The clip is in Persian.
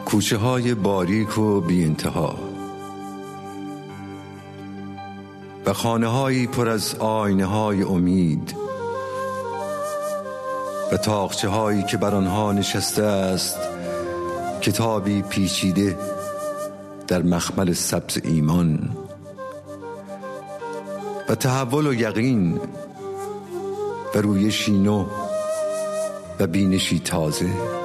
کوچه های باریک و بی انتها و خانه هایی پر از آینه های امید و تاقچه هایی که بر آنها نشسته است کتابی پیچیده در مخمل سبز ایمان و تحول و یقین و رویشی نو و بینشی تازه.